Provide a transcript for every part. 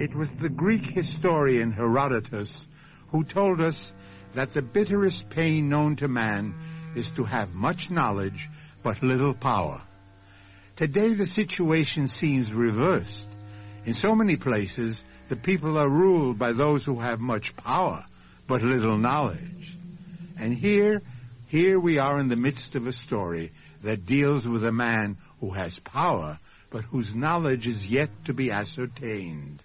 It was the Greek historian Herodotus who told us that the bitterest pain known to man is to have much knowledge but little power. Today the situation seems reversed. In so many places, the people are ruled by those who have much power but little knowledge. And here we are in the midst of a story that deals with a man who has power but whose knowledge is yet to be ascertained.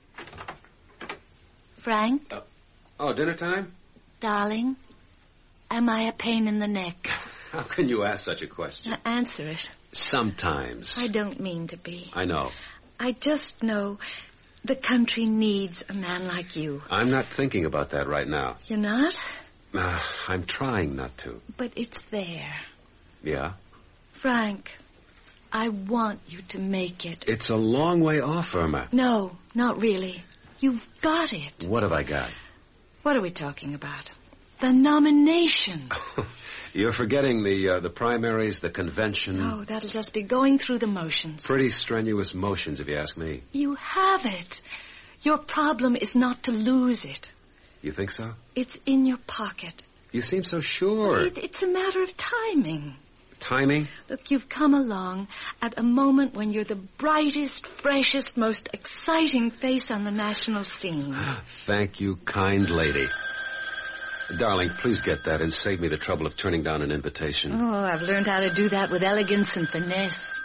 Frank? Dinner time? Darling, am I a pain in the neck? How can you ask such a question? Now answer it. Sometimes. I don't mean to be. I know. I just know the country needs a man like you. I'm not thinking about that right now. You're not? I'm trying not to. But it's there. Yeah? Frank, I want you to make it. It's a long way off, Irma. No, not really. You've got it. What have I got? What are we talking about? The nomination. You're forgetting the primaries, the convention. Oh, that'll just be going through the motions. Pretty strenuous motions, if you ask me. You have it. Your problem is not to lose it. You think so? It's in your pocket. You seem so sure. It's a matter of timing. Timing? Look, you've come along at a moment when you're the brightest, freshest, most exciting face on the national scene. Thank you, kind lady. Darling, please get that and save me the trouble of turning down an invitation. Oh, I've learned how to do that with elegance and finesse.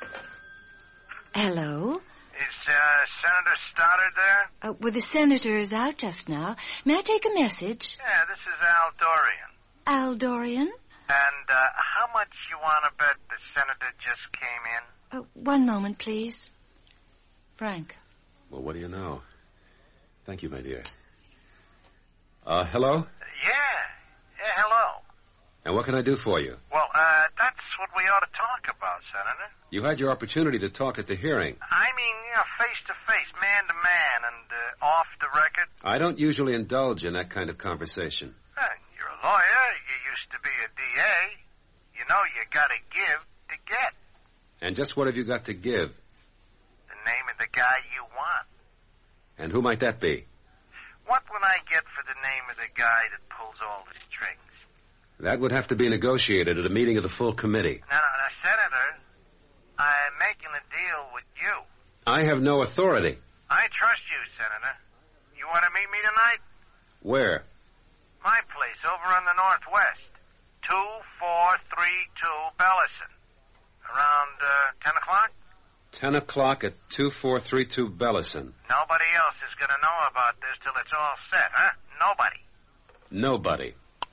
Hello? Is Senator Stoddard there? Well, the senator is out just now. May I take a message? Yeah, this is Al Dorian. Al Dorian? And how much you want to bet the senator just came in? One moment, please. Frank. Well, what do you know? Thank you, my dear. Hello? Yeah, hello. And what can I do for you? Well, that's what we ought to talk about, Senator. You had your opportunity to talk at the hearing. I mean, face to face, man to man, and off the record. I don't usually indulge in that kind of conversation. You're a lawyer. You used to be a DA. You know you got to give to get. And just what have you got to give? The name of the guy you want. And who might that be? What would I get for the name of the guy that pulls all the strings? That would have to be negotiated at a meeting of the full committee. Now, Senator, I'm making a deal with you. I have no authority. I trust you, Senator. You want to meet me tonight? Where? My place over on the Northwest. 2432 Bellison. Around 10 o'clock? 10 o'clock at 2432 Bellison. Nobody else is going to know about this till it's all set, huh? Nobody. Nobody.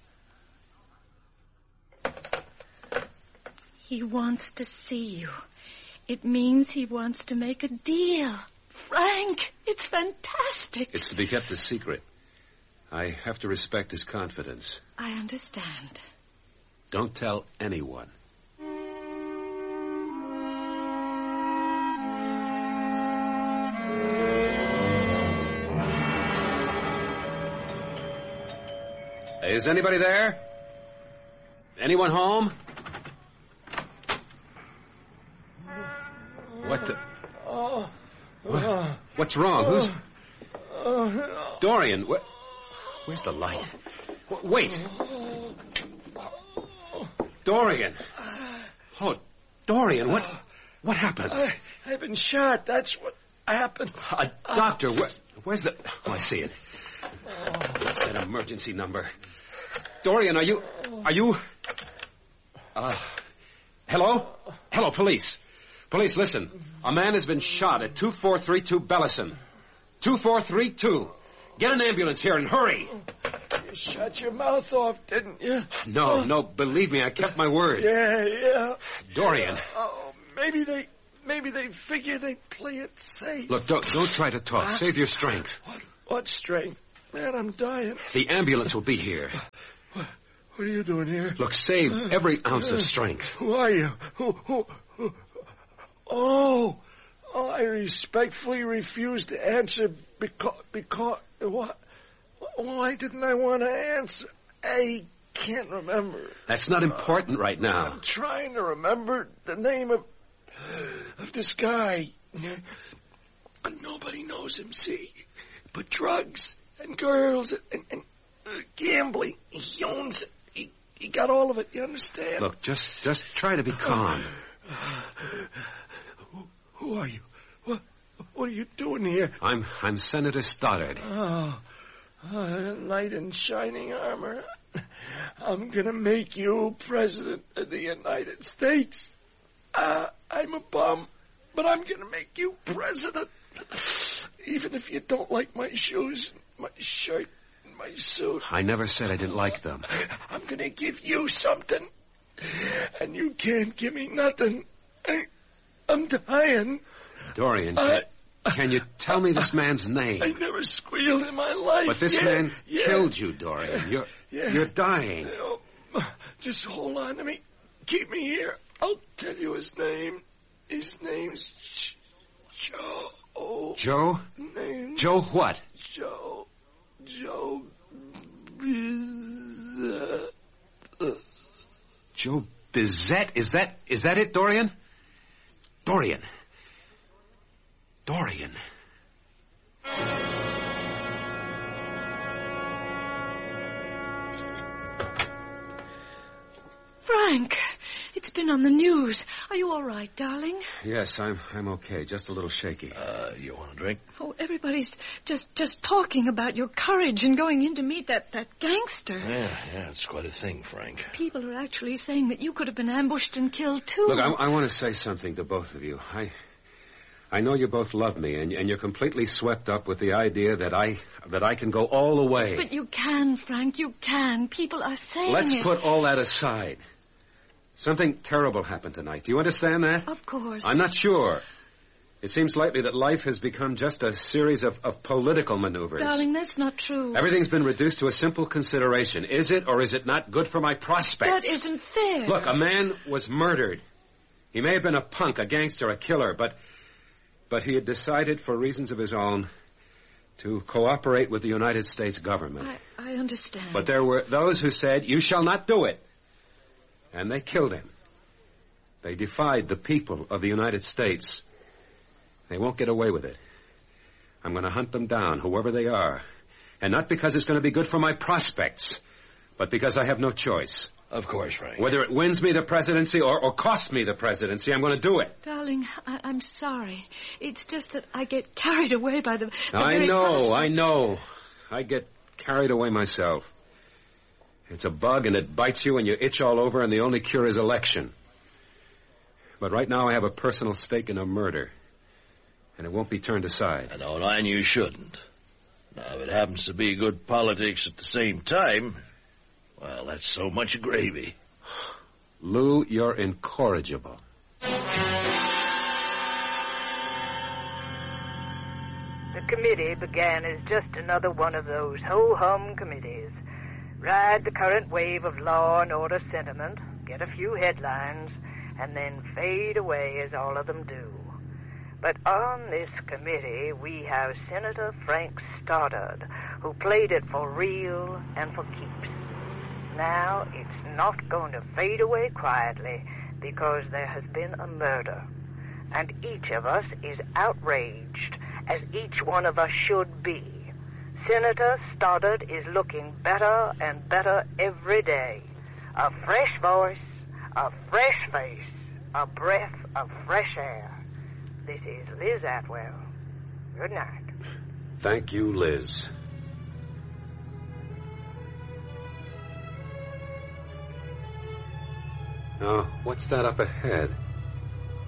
He wants to see you. It means he wants to make a deal. Frank, it's fantastic. It's to be kept a secret. I have to respect his confidence. I understand. Don't tell anyone. Is anybody there? Anyone home? What the... What's wrong? Who's... Dorian, where's the light? Wait. Dorian. Oh, Dorian, what happened? I've been shot. That's what happened. Doctor, where's the... Oh, I see it. What's that emergency number? Dorian, are you... Hello? Hello, police. Police, listen. A man has been shot at 2432 Bellison. 2432. Get an ambulance here and hurry. You shut your mouth off, didn't you? No, believe me, I kept my word. Yeah. Dorian. Oh, maybe they figure they'd play it safe. Look, don't try to talk. Save your strength. What strength? Man, I'm dying. The ambulance will be here. What are you doing here? Look, save every ounce of strength. Who are you? Who? Oh, I respectfully refuse to answer because what? Why didn't I want to answer? I can't remember. That's not important right now. I'm trying to remember the name of this guy. nobody knows him, see? But drugs and girls and gambling, he owns it. He got all of it, you understand? Look, just try to be calm. Who are you? What are you doing here? I'm Senator Stoddard. Oh, knight in shining armor. I'm gonna make you president of the United States. I'm a bum, but I'm gonna make you president. Even if you don't like my shoes, my shirt, and my suit. I never said I didn't like them. I'm gonna give you something, and you can't give me nothing. I'm dying. Dorian, can you tell me this man's name? I never squealed in my life. But this man killed you, Dorian. You're dying. Just hold on to me. Keep me here. I'll tell you his name. His name's Joe. Joe? Joe what? Joe Bizet. Joe Bizet? Is that it, Dorian? Dorian. Frank, it's been on the news. Are you all right, darling? Yes, I'm okay. Just a little shaky. You want a drink? Oh, everybody's just talking about your courage in going in to meet that gangster. Yeah, it's quite a thing, Frank. People are actually saying that you could have been ambushed and killed, too. Look, I want to say something to both of you. I know you both love me, and you're completely swept up with the idea that I can go all the way. But you can, Frank, you can. People are saying Let's it. put all that aside. Something terrible happened tonight. Do you understand that? Of course. I'm not sure. It seems lately that life has become just a series of political maneuvers. Darling, that's not true. Everything's been reduced to a simple consideration. Is it or is it not good for my prospects? That isn't fair. Look, a man was murdered. He may have been a punk, a gangster, a killer, but he had decided for reasons of his own to cooperate with the United States government. I understand. But there were those who said, "You shall not do it." And they killed him. They defied the people of the United States. They won't get away with it. I'm going to hunt them down, whoever they are. And not because it's going to be good for my prospects, but because I have no choice. Of course, Frank. Whether it wins me the presidency or costs me the presidency, I'm going to do it. Darling, I'm sorry. It's just that I get carried away by the I very know. prospect. I get carried away myself. It's a bug, and it bites you, and you itch all over, and the only cure is election. But right now I have a personal stake in a murder, and it won't be turned aside. I know, and you shouldn't. Now, if it happens to be good politics at the same time, well, that's so much gravy. Lou, you're incorrigible. The committee began as just another one of those ho-hum committees. Ride the current wave of law and order sentiment, get a few headlines, and then fade away as all of them do. But on this committee, we have Senator Frank Stoddard, who played it for real and for keeps. Now, it's not going to fade away quietly because there has been a murder. And each of us is outraged, as each one of us should be. Senator Stoddard is looking better and better every day. A fresh voice, a fresh face, a breath of fresh air. This is Liz Atwell. Good night. Thank you, Liz. Now, what's that up ahead?